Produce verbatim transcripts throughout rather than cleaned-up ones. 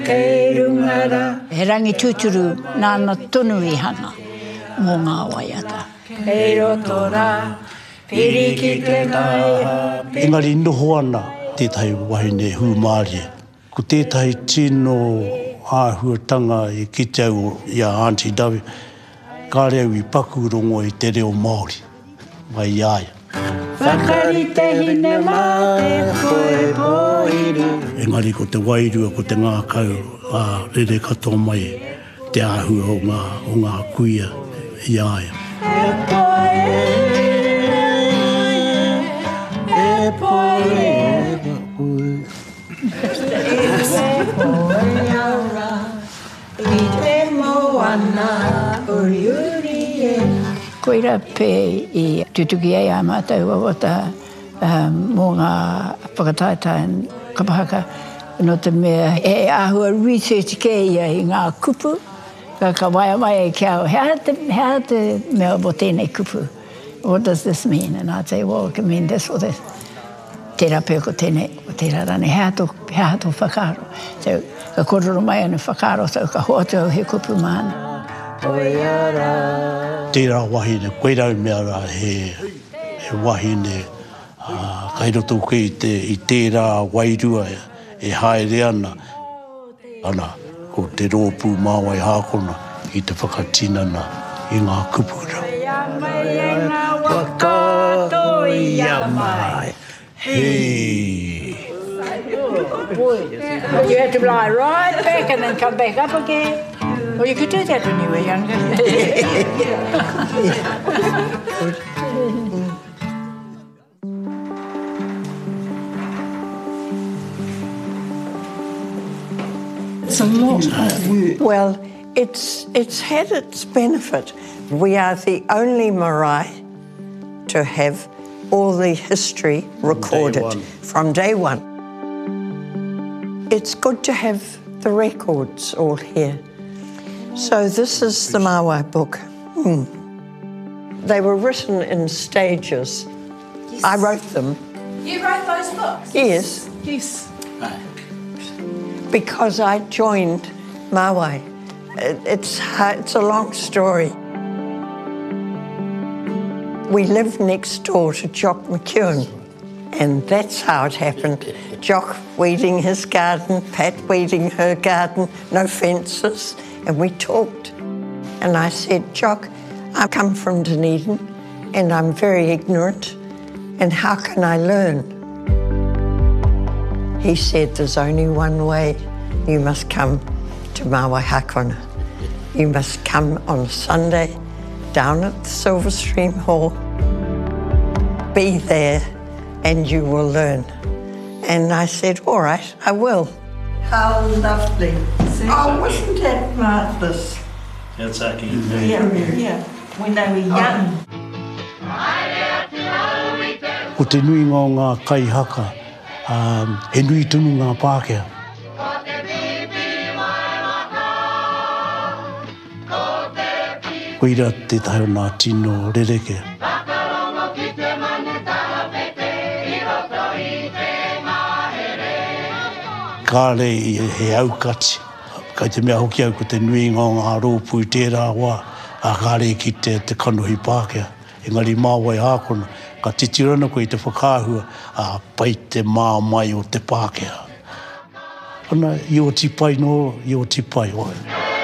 Kei rungara. He rangi tūturu nāna tonu I hanga mō ngā waiata. Kei roto rā, piriki te mai. Engari noho ana tētahi wahine hūmārie. Ko tētahi tino āhuatanga I kite au I a Auntie Dawi, ka reo I paku rongo I te reo Māori, mai iaia. Whakari te hine mā te poe poiru. Engari ko te wairua, ko te ngā kau, a rere katoa mai, te āhua o ngā, o ngā kuia iaia. E poe, e poe, e poe. E poe aura, I te moana, uri uri e. Koira pē I tutuki ai a mātou awata um, mō ngā whakataetai kapahaka no te mea e āhua research ke ia I ngā kupu ka ka waia mai e kia au hea te, hea te mea o tēnei kupu. What does this mean? And I'd say, well, it can mean this or this. Tērā pē ko tēnei, ko tērā rane, hea tō, hea tō whakaro. So, ka kororo mai anu whakaro, so ka hoatu au he kupu mana. Tērā wahine, koirau mea rā he, he wahine, uh, kai roto ke I, te, I tērā wairua e, e haere ana. Ana, ko te rōpū māwai hākona I te whakatinana I ngā kupura. Wakato ia mai. Hey! You had to lie right back and then come back up again. Well, you could do that when you were younger. Some more. Well, it's it's had its benefit. We are the only marae to have all the history recorded Day from day one. It's good to have the records all here. So this is the Mawai book. Hmm. They were written in stages. Yes. I wrote them. You wrote those books? Yes. Yes. Because I joined Mawai. It's, it's a long story. We lived next door to Jock McEwen, and that's how it happened. Jock weeding his garden, Pat weeding her garden, no fences, and we talked. And I said, Jock, I come from Dunedin, and I'm very ignorant, and how can I learn? He said, there's only one way. You must come to Mawai Hakona. You must come on Sunday down at the Silver Stream Hall. Be there and you will learn. And I said, all right, I will. How lovely. Oh, wasn't that marvellous? That's actually Yeah, yeah. When they were young. Ko te nui ngā ngā kaihaka, um, e nui tunu ngā Pākehā. Koira te tahi o nā tino rereke. Kāre I he aukati. Kai te mea hoki au ko te nui ngā ngā rōpū I tērā wā, a kāre ki te, te kanohi Pākehā. Engari māwai hākona, ka titirana koe I te whakāhua, a pai te mā mai o te Pākehā. Ana, I o tipai no, I o tipai oi.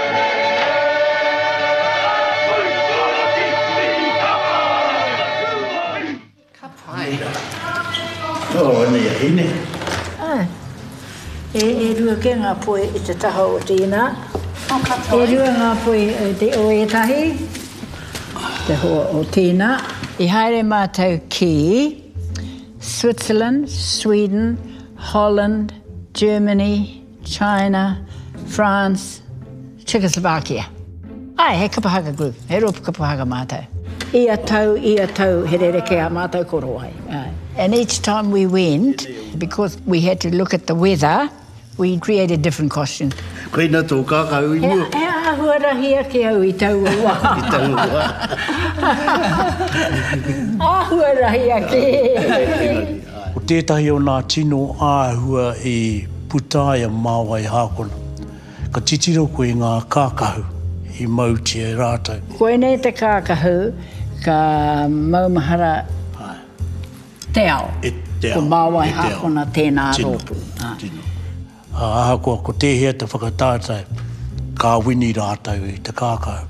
Oh, ane ia hine. Ah. E, e rua ke ngā poe I te taha o tēnā. Oh, katoa. E rua ngā poe o te o e tahi. Te hoa o tēnā. I haere mātou ki Switzerland, Sweden, Holland, Germany, China, France, Czechoslovakia. Ai, he kapahaka group. He ropu kapahaka mātou. Ia tau, ia tau, he rereke a mātou koro ai. Ai. And each time we went, because we had to look at the weather, we created different costumes. Koe nā tō kākau I mua. He āhua rahi ake au I tau ua. I tau ua. Āhua rahi ake. O tētahi o nā tino āhua I Putaia Māwai Hākona. ka titiro koe ngā kākahu I mauti e rātou. Koe nei te kākahu, ka maumahara te ao. E te ao. Ko māwai e te ao. hākona tēnā Tino, rōpu. Ah. tino. Aha koa, ko tehea te whakatātai, ka wini rātou I te kākahu.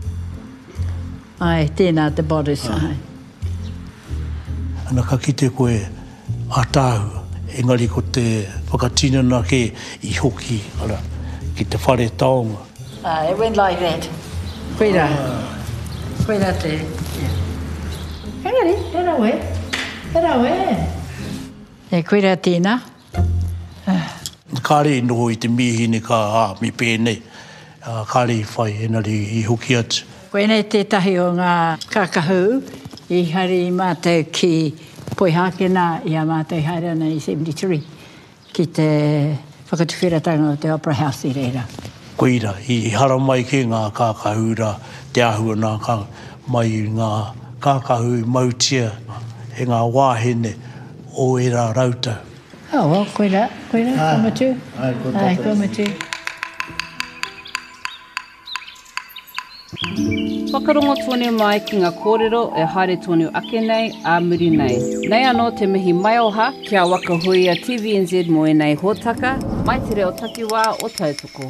Ai, tēnā te bodies. Ah. Ai. Ana ka kite koe ātāhua, engari ko te whakatinana ke I hoki, ara, ki te whare taonga. Ah, it went like that. Koe rā. Koe rā te... Yeah. Engari, hera we. Hera we. E koe rā tēnā. Kāre noho I te mihine ka ā, mi pēnei. Uh, kāre I whai, enari I hoki atu. Koe nei tētahi o ngā kākahu, I hari mātou ki Poihākena I a mātou haere ana I seventy-three, ki te whakatuwhiratanga o te Opera House I reira. Koira, I hara mai ke ngā kākahura, te ahua nā kā, mai ngā kākahu I mautia, he ngā wāhene o e rā rautau. Oh, well, koe rā, koe rā, ah, komatu. Ai, ko Ai, komatu. Whakarongo tōne mai ki ngā kōrero e haere tōne ake nei, a muri nei. Nei anō te mihi mai oha, kia waka hui a T V N Z mo e nei hōtaka, mai te reo takiwā o tautoko.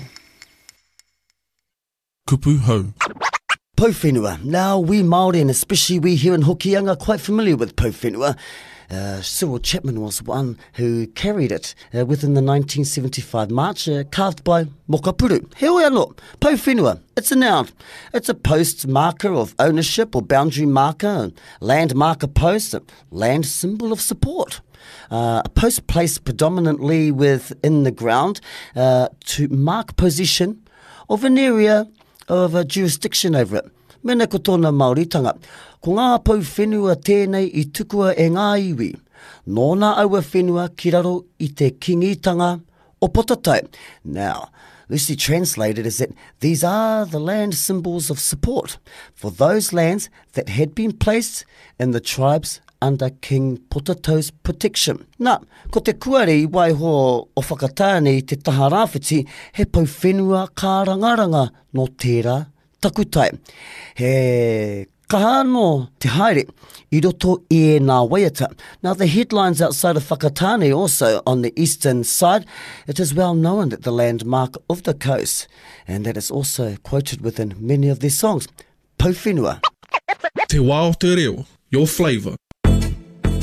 Kupu hau. Pouwhenua. Now, we Māori, and especially we here in Hokianga, are quite familiar with Pouwhenua. Uh, Cyril Chapman was one who carried it uh, within the nineteen seventy-five march, uh, carved by Mokapuru. He oi anō, Pouwhenua. It's a noun. It's a post marker of ownership or boundary marker, land marker post, a land symbol of support. Uh, a post placed predominantly within the ground uh, to mark possession of an area of a jurisdiction over it. Mena ko tōna Māoritanga, ko ngā pouwhenua tēnei I tukua e ngā iwi, nōna aua whenua ki raro I te kingitanga o Potatau. Now, loosely translated is that these are the land symbols of support for those lands that had been placed in the tribes under King Potatau's protection. Nā, ko te kuare I waiho o whakatāne I te taha rāwhiti, he pouwhenua kā rangaranga no tērā takutai. He kahano te haere I roto I nā waiata. Now the headlines outside of Whakatāne also on the eastern side, it is well known that the landmark of the coast, and that is also quoted within many of their songs. Pouwhenua. Te wā o te reo, your flavour.